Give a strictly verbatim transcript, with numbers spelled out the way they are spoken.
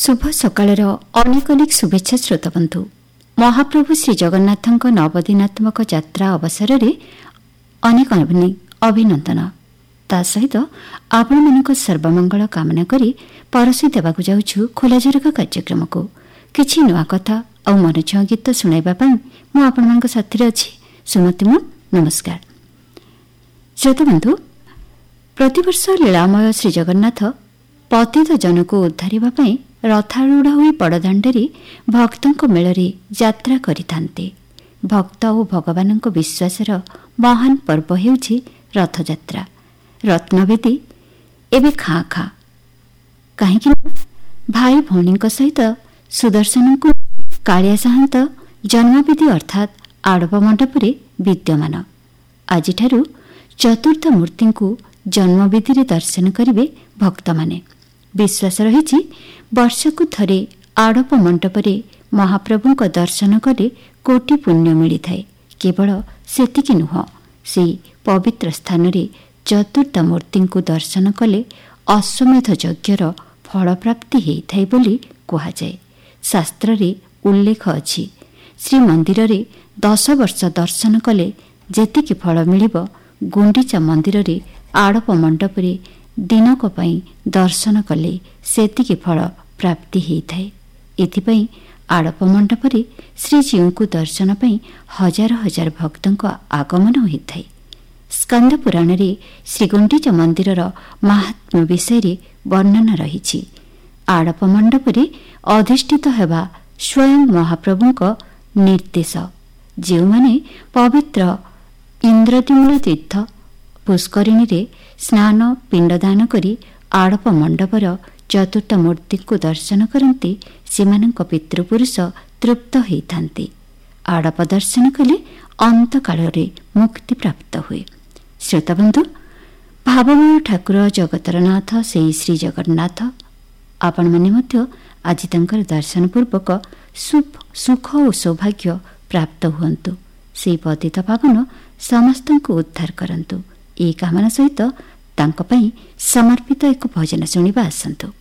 शुभ सकाळर अनेक अनेक शुभेच्छा श्रोताबंधु। महाप्रभु श्री जगन्नाथଙ୍କ नवदिनात्मक यात्रा अवसर में अनेक अनेक अभिनंदन। ता सहित आपण मानक सर्वमंगल कामना करी परसी देवाकु जाउछु खोला झरका कार्यक्रम को किछि नुआ कथा और मनछुआ गीत सुनाइबा पई मु आपण मानक साथी अछि सुमति। मु नमस्कार श्रोताबंधु। प्रतिवर्ष लीलामय श्री जगन्नाथ पतित जन को उद्धारिबा पई रथारूढ़ होई बड़दाण्डे भक्तों मेलरे यात्रा करिथान्ते। भक्त और भगवान विश्वासर महान पर्व हेउछि रथयात्रा। रत्नवेदी एवं खाँ खाँ कहीं भाई भौणी सहित सुदर्शन को कालिया साहंत जन्मविधि अर्थात आड़प मंडप विद्यमान। आज चतुर्थ मूर्ति को जन्मविधि दर्शन करेंगे भक्त माने। विश्वास रही वर्षकु थरे आड़प मंडपरे महाप्रभु दर्शन कले कोटि पुण्य मिली थाए। केवल सेतिकी नुह, से पवित्र स्थान रे चतुर्थ मूर्ति को दर्शन कले अश्वमेध यज्ञर फल प्राप्ति होता है बोली कहुए। शास्त्र रे उल्लेख अछि श्रीमंदिर रे दस वर्ष दर्शन कले जेतिकी फल मिलिबो गुंडीचा मंदिर रे आड़प मंडप रे दिनक पई दर्शन कले सेतिकी फल प्राप्ति होता है। एथिपई आड़प मंडप रे श्रीजीव को दर्शन पई हजार हजार भक्तों आगमन होता है। स्कंद पुराण रे श्रीगुंडीचा मंदिर महात्म्य विषय वर्णना रही। आड़प मंडप रे अधिष्ठित हेबा स्वयं महाप्रभु निर्देश। जो माने पवित्र इंद्रद्युम्न तीर्थ पुष्करिणी रे स्नान पिंडदान करी आड़प मंडपर चतुर्थ मूर्ति को दर्शन करते सेमानक पितृपुरुष तृप्त होइथान्ते। आड़प दर्शन कले अंत काल रे मुक्ति प्राप्त हुए। श्रोताबंधु, भावमय ठाकुर जगतर नाथ से श्री जगन्नाथ आपण माने मध्य आज तंकर दर्शन पूर्वक सुख और सौभाग्य प्राप्त हुअन्तु। से पतित पावन समस्त को उद्धार करंतु। ए कामना सहित तांको पई समर्पित एक भजन शुणिबा आसंतु।